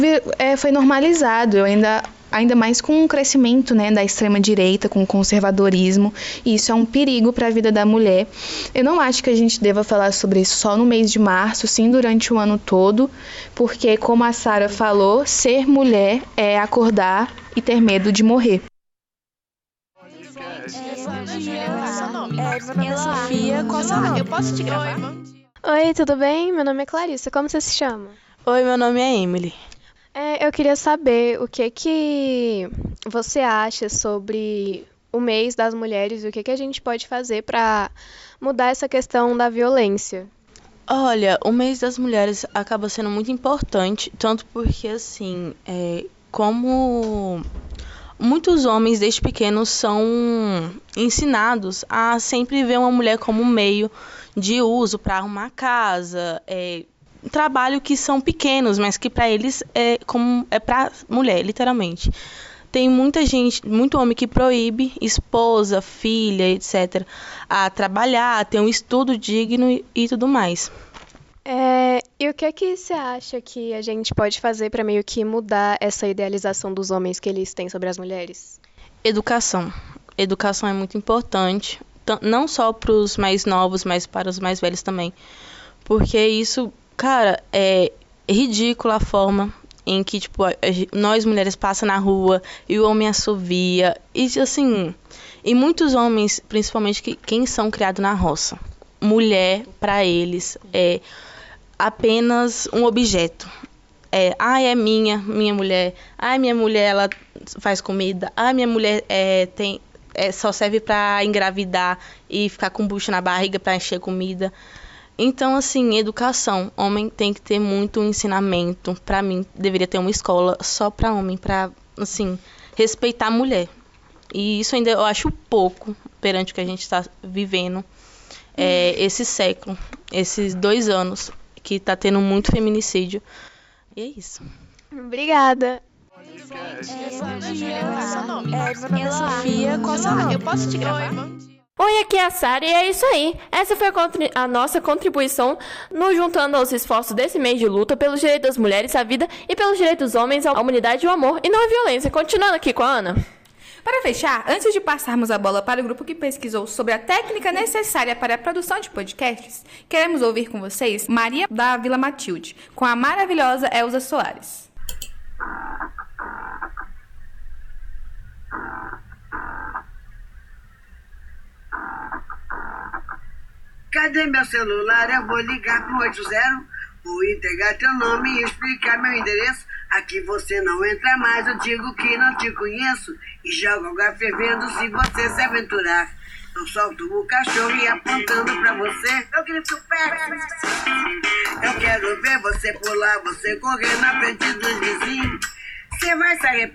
Foi normalizado, ainda mais com o crescimento, né, da extrema-direita, com o conservadorismo, e isso é um perigo para a vida da mulher. Eu não acho que a gente deva falar sobre isso só no mês de março, sim durante o ano todo, porque, como a Sara falou, ser mulher é acordar e ter medo de morrer. Meu nome é Sofia, qual é o seu nome? Eu posso te gravar? Oi, tudo bem? Meu nome é Clarissa, como você se chama? Oi, meu nome é Emily. Eu queria saber o que você acha sobre o mês das mulheres e o que a gente pode fazer para mudar essa questão da violência. Olha, o mês das mulheres acaba sendo muito importante, tanto porque, assim, como muitos homens desde pequenos são ensinados a sempre ver uma mulher como um meio de uso para arrumar a casa, trabalho que são pequenos, mas que para eles é para mulher, literalmente. Tem muita gente, muito homem que proíbe esposa, filha, etc., a trabalhar, a ter um estudo digno e tudo mais. E o que você acha que a gente pode fazer para meio que mudar essa idealização dos homens que eles têm sobre as mulheres? Educação. Educação é muito importante, não só para os mais novos, mas para os mais velhos também. Porque isso, cara, é ridícula a forma em que, tipo, nós mulheres passam na rua e o homem assovia. E, assim, e muitos homens, principalmente quem são criados na roça, mulher, para eles, é apenas um objeto. É minha mulher. Minha mulher, ela faz comida. Minha mulher só serve para engravidar e ficar com bucho na barriga para encher comida. Então, assim, educação. Homem tem que ter muito ensinamento. Para mim, deveria ter uma escola só para homem, para, assim, respeitar a mulher. E isso ainda eu acho pouco perante o que a gente está vivendo esse século, esses 2 anos, que está tendo muito feminicídio. E é isso. Obrigada. Meu nome é Sofia, qual é o seu nome? Eu posso te gravar? Oi, aqui é a Sara e é isso aí. Essa foi a nossa contribuição nos juntando aos esforços desse mês de luta pelos direitos das mulheres à vida e pelos direitos dos homens à humanidade e ao amor e não à violência. Continuando aqui com a Ana. Para fechar, antes de passarmos a bola para o grupo que pesquisou sobre a técnica necessária para a produção de podcasts, queremos ouvir com vocês Maria da Vila Matilde, com a maravilhosa Elza Soares. Cadê meu celular? Eu vou ligar pro 80, vou entregar teu nome e explicar meu endereço. Aqui você não entra mais, eu digo que não te conheço. E jogo água fervendo se você se aventurar. Eu solto o cachorro e apontando pra você, eu grito perto. Eu quero ver você pular, você correr na frente dos vizinhos. Você vai se arrepender.